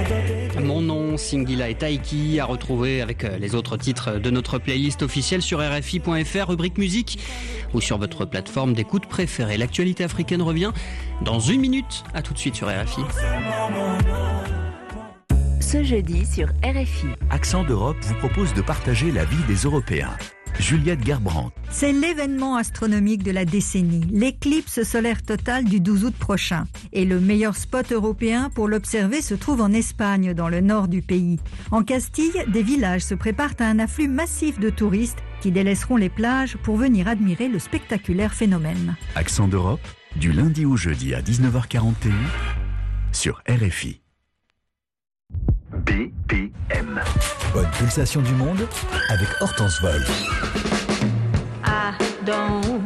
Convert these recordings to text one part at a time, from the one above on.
Mon nom, Singila et Taiki, à retrouver avec les autres titres de notre playlist officielle sur RFI.fr, rubrique musique ou sur votre plateforme d'écoute préférée. L'actualité africaine revient dans 1 minute. À tout de suite sur RFI. Ce jeudi sur RFI. Accent d'Europe vous propose de partager la vie des Européens. Juliette Gerbrandt. C'est l'événement astronomique de la décennie, l'éclipse solaire totale du 12 août prochain. Et le meilleur spot européen pour l'observer se trouve en Espagne, dans le nord du pays. En Castille, des villages se préparent à un afflux massif de touristes qui délaisseront les plages pour venir admirer le spectaculaire phénomène. Accent d'Europe, du lundi au jeudi à 19h41 sur RFI. BPM. Bonne pulsation du monde avec Hortense Vol. I don't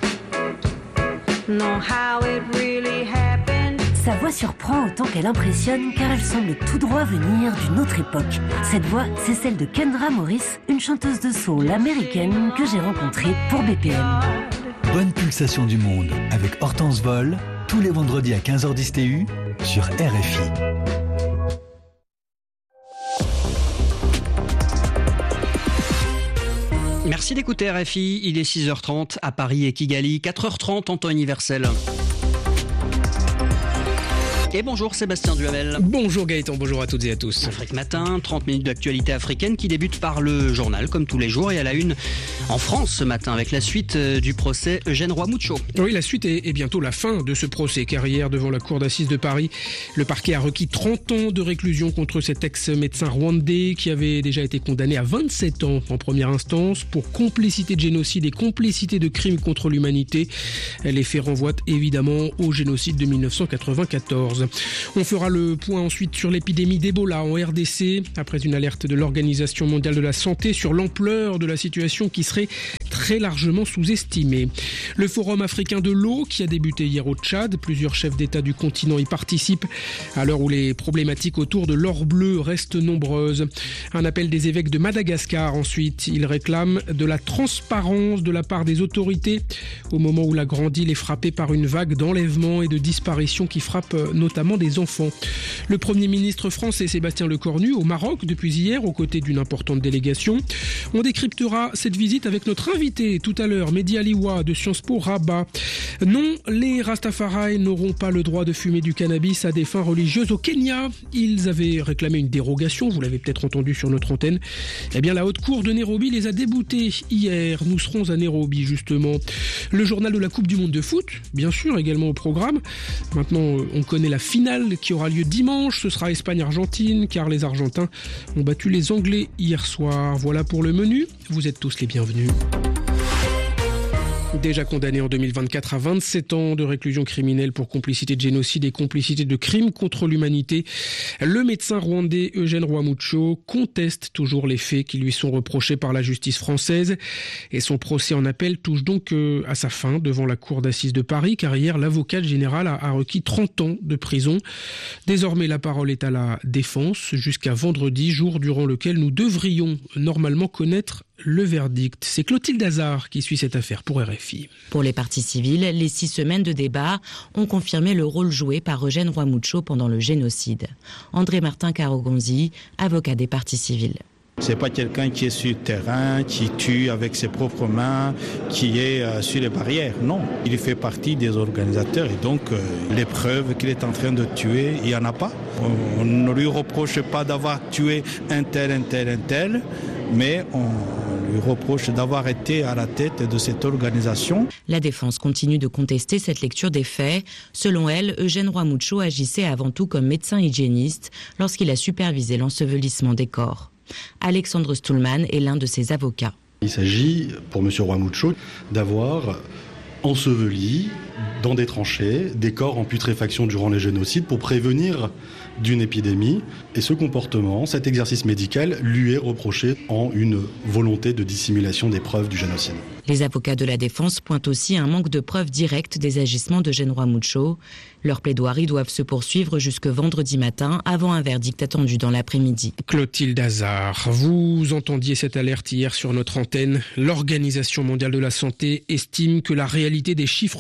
know how it really happened. Sa voix surprend autant qu'elle impressionne car elle semble tout droit venir d'une autre époque. Cette voix, c'est celle de Kendra Morris, une chanteuse de soul américaine que j'ai rencontrée pour BPM. Bonne pulsation du monde avec Hortense Vol, tous les vendredis à 15h10 TU sur RFI. Merci d'écouter RFI, il est 6h30 à Paris et Kigali, 4h30 en temps universel. Et bonjour Sébastien Duhamel. Bonjour Gaëtan, bonjour à toutes et à tous. Afrique Matin, 30 minutes d'actualité africaine qui débute par le journal comme tous les jours et à la une en France ce matin avec la suite du procès Eugène Rwamucho. Oui, la suite est bientôt la fin de ce procès car hier devant la cour d'assises de Paris, le parquet a requis 30 ans de réclusion contre cet ex-médecin rwandais qui avait déjà été condamné à 27 ans en première instance pour complicité de génocide et complicité de crimes contre l'humanité. Les faits renvoient évidemment au génocide de 1994. On fera le point ensuite sur l'épidémie d'Ebola en RDC, après une alerte de l'Organisation mondiale de la santé sur l'ampleur de la situation qui serait très largement sous-estimée. Le Forum africain de l'eau qui a débuté hier au Tchad, plusieurs chefs d'État du continent y participent à l'heure où les problématiques autour de l'or bleu restent nombreuses. Un appel des évêques de Madagascar ensuite, ils réclament de la transparence de la part des autorités au moment où la grande île est frappée par une vague d'enlèvements et de disparitions qui frappe notamment des enfants. Le Premier ministre français Sébastien Lecornu au Maroc depuis hier aux côtés d'une importante délégation. On décryptera cette visite avec notre invité tout à l'heure, Mehdi Aliwa de Sciences Po Rabat. Non, les Rastafari n'auront pas le droit de fumer du cannabis à des fins religieuses au Kenya. Ils avaient réclamé une dérogation, vous l'avez peut-être entendu sur notre antenne. Eh bien, la haute cour de Nairobi les a déboutés hier. Nous serons à Nairobi justement. Le journal de la Coupe du Monde de foot, bien sûr, également au programme. Maintenant, on connaît la finale qui aura lieu dimanche. Ce sera Espagne-Argentine, car les Argentins ont battu les Anglais hier soir. Voilà pour le menu. Vous êtes tous les bienvenus. Déjà condamné en 2024 à 27 ans de réclusion criminelle pour complicité de génocide et complicité de crimes contre l'humanité, le médecin rwandais Eugène Rwamucho conteste toujours les faits qui lui sont reprochés par la justice française. Et son procès en appel touche donc à sa fin devant la cour d'assises de Paris, car hier l'avocat général a requis 30 ans de prison. Désormais la parole est à la défense jusqu'à vendredi, jour durant lequel nous devrions normalement connaître le verdict. C'est Clotilde Hazard qui suit cette affaire pour RFI. Pour les parties civiles, les 6 semaines de débat ont confirmé le rôle joué par Eugène Rwamucho pendant le génocide. André Martin Karogonzi, avocat des parties civiles. C'est pas quelqu'un qui est sur le terrain, qui tue avec ses propres mains, qui est sur les barrières. Non, il fait partie des organisateurs et donc les preuves qu'il est en train de tuer, il n'y en a pas. On ne lui reproche pas d'avoir tué un tel, mais on lui reproche d'avoir été à la tête de cette organisation. La défense continue de contester cette lecture des faits. Selon elle, Eugène Rwamucho agissait avant tout comme médecin hygiéniste lorsqu'il a supervisé l'ensevelissement des corps. Alexandre Stuhlmann est l'un de ses avocats. Il s'agit pour M. Rwamucho d'avoir enseveli dans des tranchées des corps en putréfaction durant les génocides pour prévenir d'une épidémie. Et ce comportement, cet exercice médical, lui est reproché en une volonté de dissimulation des preuves du génocide. Les avocats de la défense pointent aussi un manque de preuves directes des agissements d'Eugène Rwamucho. Leurs plaidoiries doivent se poursuivre jusque vendredi matin, avant un verdict attendu dans l'après-midi. Clotilde Hazard, vous entendiez cette alerte hier sur notre antenne. L'Organisation mondiale de la santé estime que la réalité des chiffres d'Ebola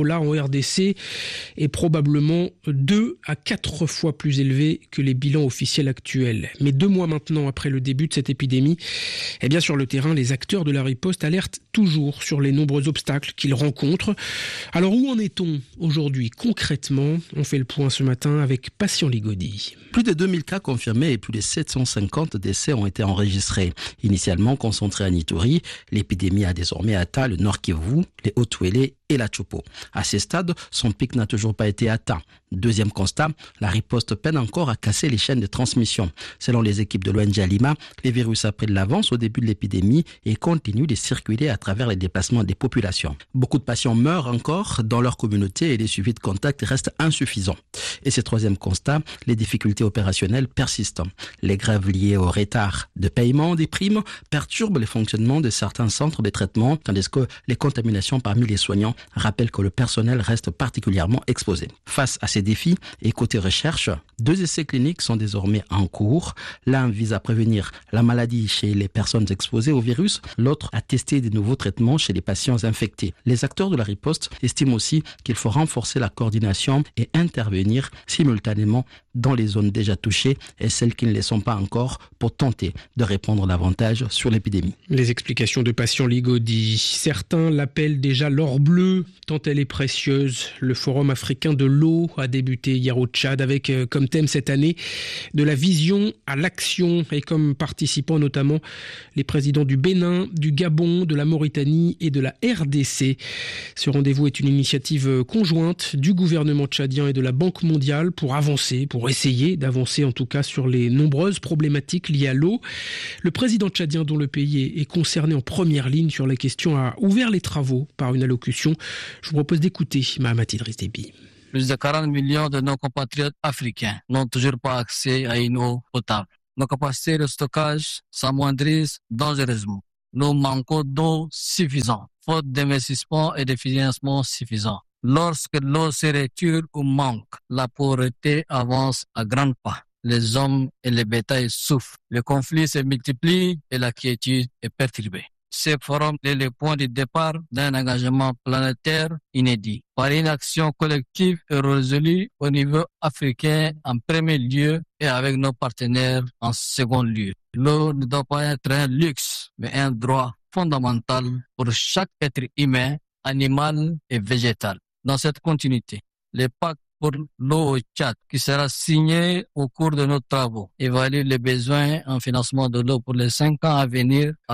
Ebola en RDC est probablement 2 à 4 fois plus élevé que les bilans officiels actuels. Mais 2 mois maintenant après le début de cette épidémie, eh bien sur le terrain, les acteurs de la riposte alertent toujours sur les nombreux obstacles qu'ils rencontrent. Alors où en est-on aujourd'hui concrètement ? On fait le point ce matin avec Patient Ligodi. Plus de 2000 cas confirmés et plus de 750 décès ont été enregistrés. Initialement concentrés à Ituri, l'épidémie a désormais atteint le Nord Kivu, les Haut-Uélé et la Chopo. À ce stade, son pic n'a toujours pas été atteint. Deuxième constat, la riposte peine encore à casser les chaînes de transmission. Selon les équipes de l'ONG Lima, les virus a pris de l'avance au début de l'épidémie et continuent de circuler à travers les déplacements des populations. Beaucoup de patients meurent encore dans leur communauté et les suivis de contact restent insuffisants. Et ce troisième constat, les difficultés opérationnelles persistent. Les grèves liées au retard de paiement des primes perturbent le fonctionnement de certains centres de traitement, tandis que les contaminations parmi les soignants rappellent que le personnel reste particulièrement exposé. Face à ces défis et côté recherche, 2 essais cliniques sont désormais en cours. L'un vise à prévenir la maladie chez les personnes exposées au virus, l'autre à tester de nouveaux traitements chez les patients infectés. Les acteurs de la riposte estiment aussi qu'il faut renforcer la coordination et intervenir simultanément dans les zones déjà touchées et celles qui ne le sont pas encore pour tenter de répondre davantage sur l'épidémie. Les explications de Patient Ligodi. Certains l'appellent déjà l'or bleu, tant elle est précieuse. Le Forum africain de l'eau a débuté hier au Tchad avec comme thème cette année de la vision à l'action et comme participants notamment les présidents du Bénin, du Gabon, de la Mauritanie et de la RDC. Ce rendez-vous est une initiative conjointe du gouvernement tchadien et de la Banque mondiale pour essayer d'avancer en tout cas sur les nombreuses problématiques liées à l'eau. Le président tchadien dont le pays est concerné en première ligne sur la question a ouvert les travaux par une allocution. Je vous propose d'écouter Mahamat Idriss Déby. Plus de 40 millions de nos compatriotes africains n'ont toujours pas accès à une eau potable. Nos capacités de stockage s'amoindrissent dangereusement. Nous manquons d'eau suffisante, faute d'investissement et de financement suffisant. Lorsque l'eau se retire ou manque, la pauvreté avance à grands pas. Les hommes et les bétails souffrent. Le conflit se multiplie et la quiétude est perturbée. Ce forum est le point de départ d'un engagement planétaire inédit. Par une action collective et résolue au niveau africain en premier lieu et avec nos partenaires en second lieu. L'eau ne doit pas être un luxe, mais un droit fondamental pour chaque être humain, animal et végétal. Dans cette continuité, le pacte pour l'eau au Tchad, qui sera signé au cours de nos travaux, évalue les besoins en financement de l'eau pour les 5 ans à venir à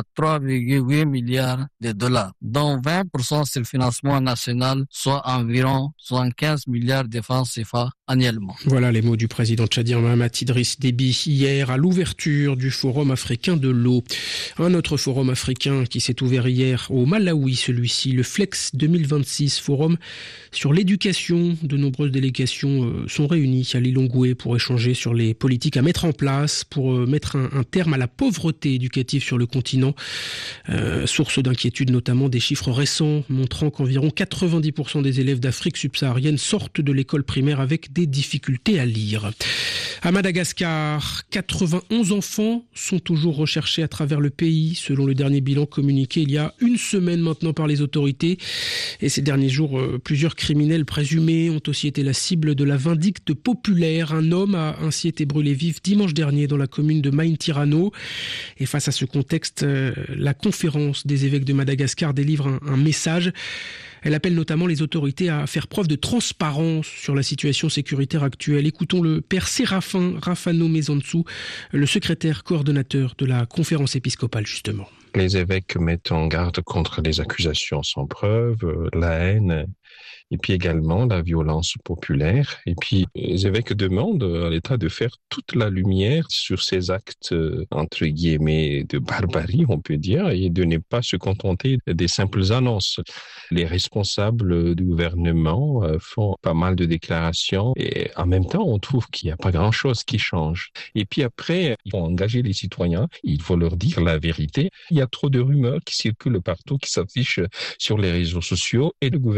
3,8 milliards de dollars, dont 20% sur le financement national, soit environ 75 milliards de francs CFA annuellement. Voilà les mots du président tchadien Mahamat Idriss Déby hier à l'ouverture du Forum africain de l'eau. Un autre forum africain qui s'est ouvert hier au Malawi, celui-ci, le Flex 2026, forum sur l'éducation. De nombreuses délégations sont réunies à Lilongwe pour échanger sur les politiques à mettre en place pour mettre un terme à la pauvreté éducative sur le continent. Source d'inquiétude notamment des chiffres récents montrant qu'environ 90% des élèves d'Afrique subsaharienne sortent de l'école primaire avec des difficultés à lire. À Madagascar, 91 enfants sont toujours recherchés à travers le pays, selon le dernier bilan communiqué il y a une semaine maintenant par les autorités. Et ces derniers jours, plusieurs criminels présumés ont aussi été la cible de la vindicte populaire. Un homme a ainsi été brûlé vif dimanche dernier dans la commune de Maintirano. Et face à ce contexte, la conférence des évêques de Madagascar délivre un message. Elle appelle notamment les autorités à faire preuve de transparence sur la situation sécuritaire actuelle. Écoutons le père Séraphin Rafano Mezantsou, le secrétaire coordonnateur de la conférence épiscopale justement. Les évêques mettent en garde contre les accusations sans preuve, la haine, et puis également la violence populaire. Et puis les évêques demandent à l'État de faire toute la lumière sur ces actes, entre guillemets, de barbarie, on peut dire, et de ne pas se contenter des simples annonces. Les responsables du gouvernement font pas mal de déclarations et en même temps, on trouve qu'il n'y a pas grand-chose qui change. Et puis après, il faut engager les citoyens, il faut leur dire la vérité. Il y a trop de rumeurs qui circulent partout, qui s'affichent sur les réseaux sociaux et le gouvernement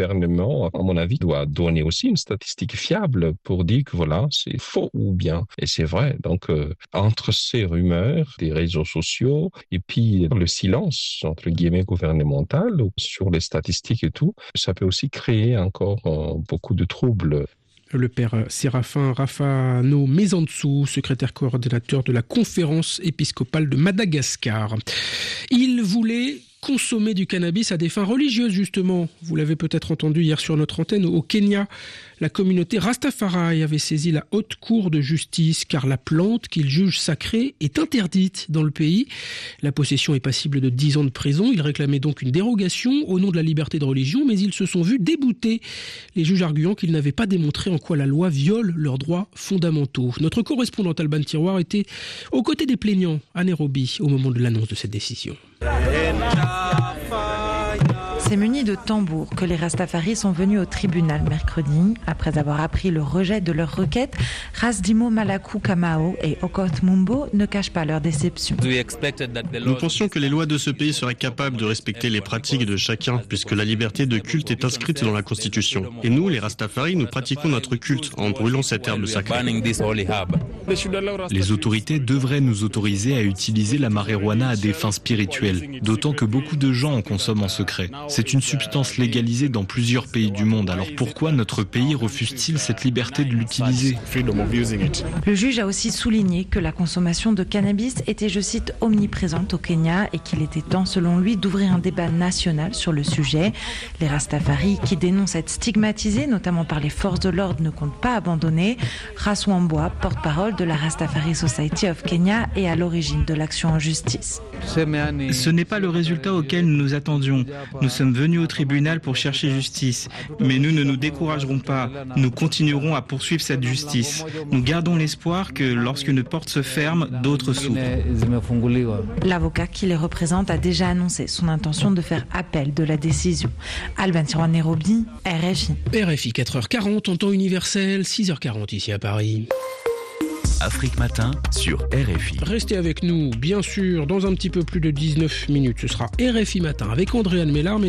gouvernement, à mon avis, doit donner aussi une statistique fiable pour dire que voilà, c'est faux ou bien. Et c'est vrai. Donc, entre ces rumeurs des réseaux sociaux et puis le silence, entre guillemets, gouvernemental sur les statistiques et tout, ça peut aussi créer encore beaucoup de troubles. Le père Séraphin Rafano Mesantsou, secrétaire coordinateur de la conférence épiscopale de Madagascar. Il voulait consommer du cannabis à des fins religieuses, justement. Vous l'avez peut-être entendu hier sur notre antenne. Au Kenya, la communauté Rastafari avait saisi la haute cour de justice car la plante qu'ils jugent sacrée est interdite dans le pays. La possession est passible de 10 ans de prison. Ils réclamaient donc une dérogation au nom de la liberté de religion, mais ils se sont vus déboutés, les juges arguant qu'ils n'avaient pas démontré en quoi la loi viole leurs droits fondamentaux. Notre correspondant Alban Tiroir était aux côtés des plaignants à Nairobi au moment de l'annonce de cette décision. C'est muni de tambours que les Rastafaris sont venus au tribunal mercredi. Après avoir appris le rejet de leur requête, Rasdimo Malaku Kamao et Okoth Mumbo ne cachent pas leur déception. Nous pensions que les lois de ce pays seraient capables de respecter les pratiques de chacun, puisque la liberté de culte est inscrite dans la Constitution. Et nous, les Rastafaris, nous pratiquons notre culte en brûlant cette herbe sacrée. Les autorités devraient nous autoriser à utiliser la marijuana à des fins spirituelles, d'autant que beaucoup de gens en consomment en secret. C'est une substance légalisée dans plusieurs pays du monde, alors pourquoi notre pays refuse-t-il cette liberté de l'utiliser ? Le juge a aussi souligné que la consommation de cannabis était, je cite, omniprésente au Kenya et qu'il était temps, selon lui, d'ouvrir un débat national sur le sujet. Les Rastafaris, qui dénoncent être stigmatisés, notamment par les forces de l'ordre, ne comptent pas abandonner. Raswambwa, porte-parole de la Rastafari Society of Kenya, est à l'origine de l'action en justice. Ce n'est pas le résultat auquel nous nous attendions. Nous sommes venus au tribunal pour chercher justice. Mais nous ne nous découragerons pas. Nous continuerons à poursuivre cette justice. Nous gardons l'espoir que lorsqu'une porte se ferme, d'autres s'ouvrent. L'avocat qui les représente a déjà annoncé son intention de faire appel de la décision. Alban Tiroir, Nairobi, RFI. RFI 4h40 en temps universel, 6h40 ici à Paris. Afrique Matin sur RFI. Restez avec nous, bien sûr, dans un petit peu plus de 19 minutes. Ce sera RFI Matin avec Andréane Mellard.